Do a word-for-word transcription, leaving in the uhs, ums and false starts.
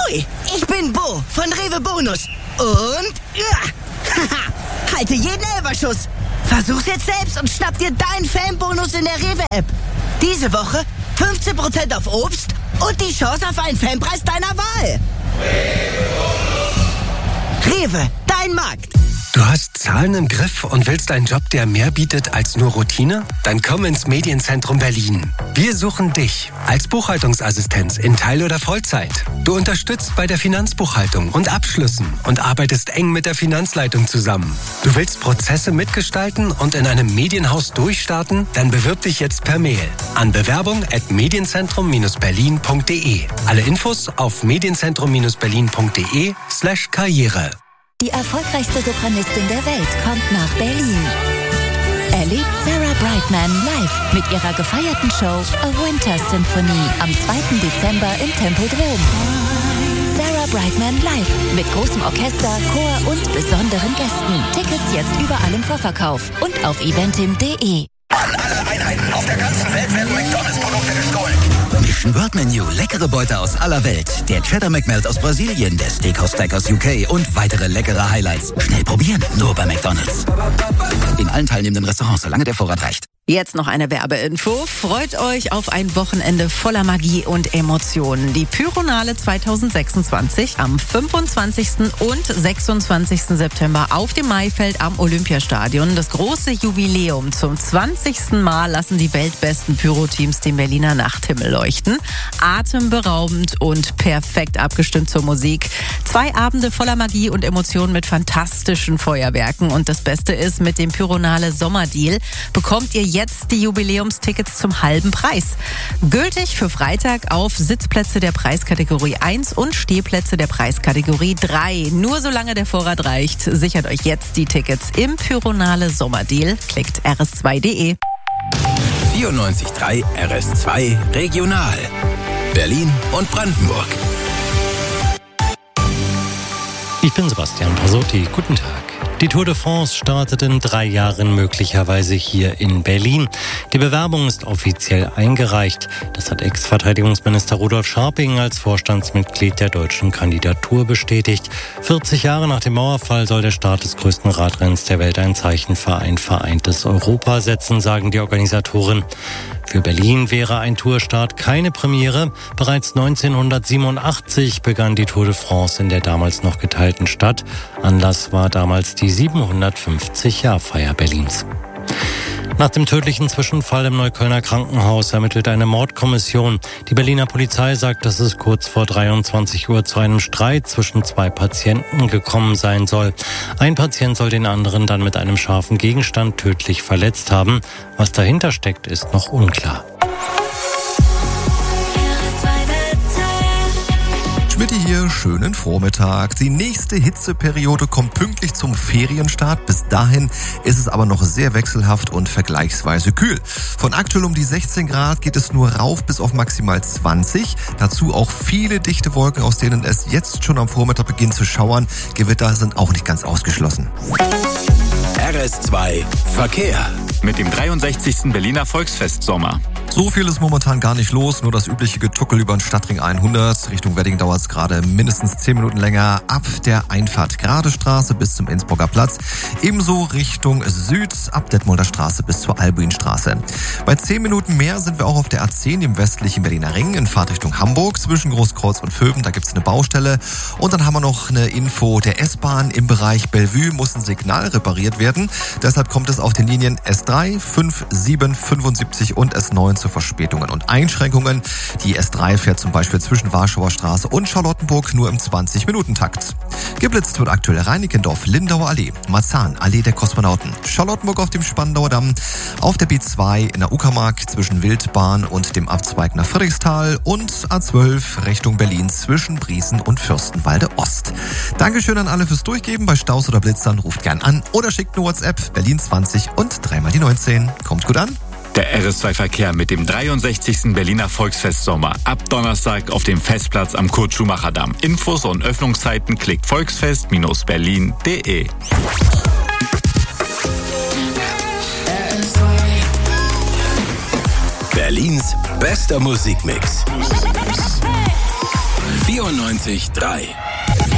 Ahoi, ich bin Bo von Rewe Bonus. Und ja, haha, halte jeden Elferschuss. Versuch's jetzt selbst und schnapp dir deinen Fanbonus in der Rewe-App. Diese Woche fünfzehn Prozent auf Obst und die Chance auf einen Fanpreis deiner Wahl. Rewe, dein Markt. Du hast Zahlen im Griff und willst einen Job, der mehr bietet als nur Routine? Dann komm ins Medienzentrum Berlin. Wir suchen dich als Buchhaltungsassistenz in Teil- oder Vollzeit. Du unterstützt bei der Finanzbuchhaltung und Abschlüssen und arbeitest eng mit der Finanzleitung zusammen. Du willst Prozesse mitgestalten und in einem Medienhaus durchstarten? Dann bewirb dich jetzt per Mail an bewerbung at medienzentrum berlin punkt de. Alle Infos auf medienzentrum berlin punkt de slash karriere. Die erfolgreichste Sopranistin der Welt kommt nach Berlin. Erlebt Sarah Brightman live mit ihrer gefeierten Show A Winter Symphony am zweiten Dezember im Tempodrom. Sarah Brightman live mit großem Orchester, Chor und besonderen Gästen. Tickets jetzt überall im Vorverkauf und auf eventim punkt de. An alle Einheiten auf der ganzen Welt werden McDonalds-Produkte gestohlen. Mission World Menu, leckere Beute aus aller Welt. Der Cheddar McMelt aus Brasilien, der Steakhouse Stack aus U K und weitere leckere Highlights. Schnell probieren, nur bei McDonalds. In allen teilnehmenden Restaurants, solange der Vorrat reicht. Jetzt noch eine Werbeinfo. Freut euch auf ein Wochenende voller Magie und Emotionen. Die Pyronale zwanzig sechsundzwanzig am fünfundzwanzigsten und sechsundzwanzigsten September auf dem Maifeld am Olympiastadion. Das große Jubiläum. Zum zwanzigsten Mal lassen die weltbesten Pyro-Teams den Berliner Nachthimmel leuchten. Atemberaubend und perfekt abgestimmt zur Musik. Zwei Abende voller Magie und Emotionen mit fantastischen Feuerwerken. Und das Beste ist, mit dem Pyronale Sommerdeal bekommt ihr jetzt Jetzt die Jubiläumstickets zum halben Preis. Gültig für Freitag auf Sitzplätze der Preiskategorie eins und Stehplätze der Preiskategorie drei. Nur solange der Vorrat reicht, sichert euch jetzt die Tickets im Pyronale Sommerdeal. Klickt r s zwei punkt de. vierundneunzig Komma drei R S zwei Regional. Berlin und Brandenburg. Ich bin Sebastian Pasotti. Guten Tag. Die Tour de France startet in drei Jahren möglicherweise hier in Berlin. Die Bewerbung ist offiziell eingereicht. Das hat Ex-Verteidigungsminister Rudolf Scharping als Vorstandsmitglied der deutschen Kandidatur bestätigt. vierzig Jahre nach dem Mauerfall soll der Start des größten Radrenns der Welt ein Zeichen für ein vereintes Europa setzen, sagen die Organisatoren. Für Berlin wäre ein Tourstart keine Premiere. Bereits neunzehnhundertsiebenundachtzig begann die Tour de France in der damals noch geteilten Stadt. Anlass war damals die siebenhundertfünfzig-Jahr-Feier Berlins. Nach dem tödlichen Zwischenfall im Neuköllner Krankenhaus ermittelt eine Mordkommission. Die Berliner Polizei sagt, dass es kurz vor dreiundzwanzig Uhr zu einem Streit zwischen zwei Patienten gekommen sein soll. Ein Patient soll den anderen dann mit einem scharfen Gegenstand tödlich verletzt haben. Was dahinter steckt, ist noch unklar. Schmidt hier, schönen Vormittag. Die nächste Hitzeperiode kommt pünktlich zum Ferienstart. Bis dahin ist es aber noch sehr wechselhaft und vergleichsweise kühl. Von aktuell um die sechzehn Grad geht es nur rauf bis auf maximal zwanzig. Dazu auch viele dichte Wolken, aus denen es jetzt schon am Vormittag beginnt zu schauern. Gewitter sind auch nicht ganz ausgeschlossen. R S zwei Verkehr. Mit dem dreiundsechzigsten Berliner Volksfest Sommer. So viel ist momentan gar nicht los, nur das übliche Getuckel über den Stadtring hundert. Richtung Wedding dauert es gerade mindestens zehn Minuten länger ab der Einfahrt Gradestraße bis zum Innsbrucker Platz. Ebenso Richtung Süd ab Detmolder Straße bis zur Albuinstraße. Bei zehn Minuten mehr sind wir auch auf der A zehn im westlichen Berliner Ring in Fahrtrichtung Hamburg zwischen Großkreuz und Vöben. Da gibt es eine Baustelle. Und dann haben wir noch eine Info der S-Bahn im Bereich Bellevue muss ein Signal repariert werden. Deshalb kommt es auf den Linien S drei, fünf, sieben, fünfundsiebzig und S neun zu Verspätungen und Einschränkungen. Die S drei fährt zum Beispiel zwischen Warschauer Straße und Charlottenburg nur im zwanzig-Minuten-Takt. Geblitzt wird aktuell Reinickendorf, Lindauer Allee, Marzahn, Allee der Kosmonauten, Charlottenburg auf dem Spandauer Damm, auf der B zwei in der Uckermark zwischen Wildbahn und dem Abzweig nach Friedrichsthal und A zwölf Richtung Berlin zwischen Briesen und Fürstenwalde Ost. Dankeschön an alle fürs Durchgeben. Bei Staus oder Blitzern ruft gern an oder schickt eine WhatsApp Berlin zwanzig und dreimal die neunzehn. Kommt gut an. Der R S zwei Verkehr mit dem dreiundsechzigsten Berliner Volksfest Sommer. Ab Donnerstag auf dem Festplatz am Kurt-Schumacher-Damm. Infos und Öffnungszeiten klickt volksfest berlin punkt de. Berlins bester Musikmix. vierundneunzig Komma drei.